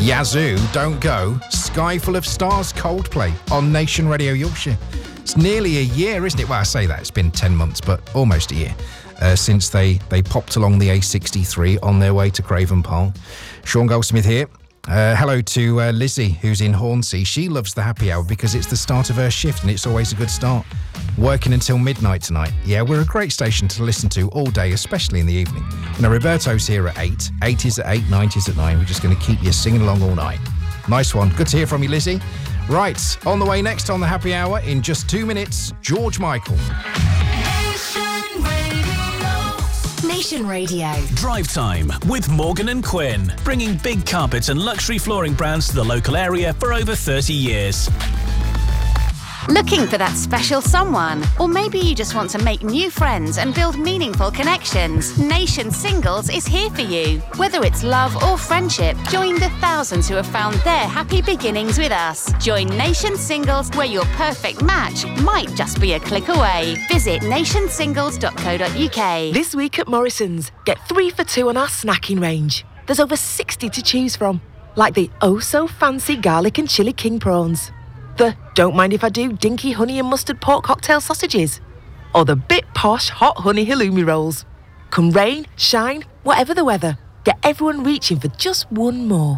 Yazoo, Don't Go, Sky Full of Stars, Coldplay on Nation Radio Yorkshire. It's nearly a year, isn't it? Well, I say that, it's been 10 months, but almost a year since they popped along the A63 on their way to Craven Park. Sean Goldsmith here. Hello to Lizzie, who's in Hornsey. She loves the happy hour because it's the start of her shift and it's always a good start. Working until midnight tonight. Yeah, we're a great station to listen to all day, especially in the evening. Now, Roberto's here at 8. 80s at 8, 90s at 9. We're just going to keep you singing along all night. Nice one. Good to hear from you, Lizzie. Right, on the way next on the happy hour in just 2 minutes, George Michael. Nation Radio. Drive Time with Morgan and Quinn, bringing big carpets and luxury flooring brands to the local area for over 30 years. Looking for that special someone? Or maybe you just want to make new friends and build meaningful connections? Nation Singles is here for you. Whether it's love or friendship, join the thousands who have found their happy beginnings with us. Join Nation Singles, where your perfect match might just be a click away. Visit nationsingles.co.uk. This week at Morrison's, get 3 for 2 on our snacking range. There's over 60 to choose from, like the oh-so-fancy garlic and chilli king prawns, the don't mind if I do dinky honey and mustard pork cocktail sausages, or the bit posh hot honey halloumi rolls. Come rain, shine, whatever the weather, get everyone reaching for just one more.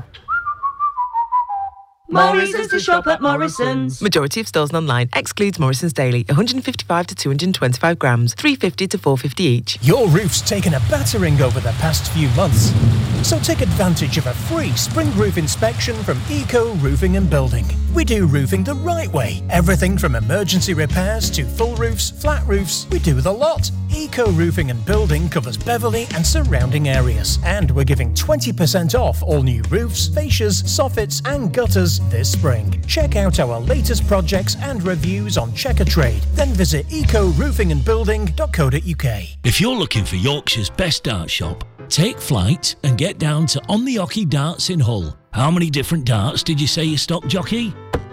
Morrison's to shop at Morrison's. Majority of stores and online. Excludes Morrison's Daily. 155 to 225 grams. 350 to 450 each. Your roof's taken a battering over the past few months. So take advantage of a free spring roof inspection from Eco Roofing and Building. We do roofing the right way. Everything from emergency repairs to full roofs, flat roofs. We do the lot. Eco Roofing and Building covers Beverley and surrounding areas. And we're giving 20% off all new roofs, fascias, soffits and gutters this spring. Check out our latest projects and reviews on Checker Trade. Then visit ecoroofingendbuilding.co.uk. If you're looking for Yorkshire's best dart shop, take flight and get down to On the Hockey Darts in Hull. How many different darts did you say you stocked, jockey?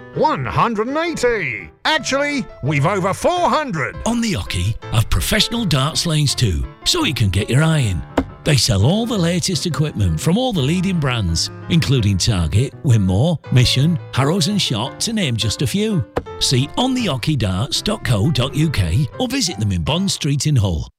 180! Actually, we've over 400! On the Hockey have professional darts lanes too, so you can get your eye in. They sell all the latest equipment from all the leading brands, including Target, Winmore, Mission, Harrows and Shot, to name just a few. See onthehockeydarts.co.uk or visit them in Bond Street in Hull.